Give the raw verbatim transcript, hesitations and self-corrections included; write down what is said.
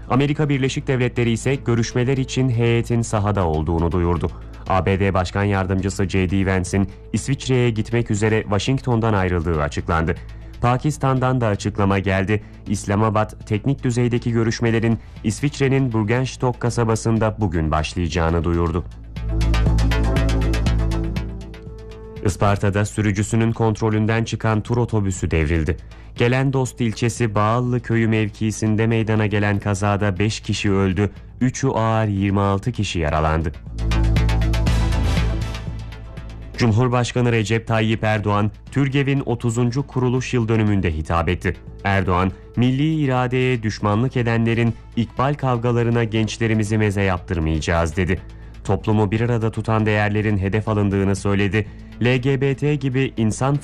Amerika Birleşik Devletleri ise görüşmeler için heyetin sahada olduğunu duyurdu. A B D Başkan Yardımcısı J D Vance'in İsviçre'ye gitmek üzere Washington'dan ayrıldığı açıklandı. Pakistan'dan da açıklama geldi. İslamabad, teknik düzeydeki görüşmelerin İsviçre'nin Burgenstock kasabasında bugün başlayacağını duyurdu. Isparta'da sürücüsünün kontrolünden çıkan tur otobüsü devrildi. Gelendost ilçesi Bağıllı köyü mevkiisinde meydana gelen kazada beş kişi öldü, üçü ağır yirmi altı kişi yaralandı. Cumhurbaşkanı Recep Tayyip Erdoğan, TÜRGEV'in otuzuncu kuruluş yıl dönümünde hitap etti. Erdoğan, milli iradeye düşmanlık edenlerin ikbal kavgalarına gençlerimizi meze yaptırmayacağız dedi. Toplumu bir arada tutan değerlerin hedef alındığını söyledi. L G B T gibi insan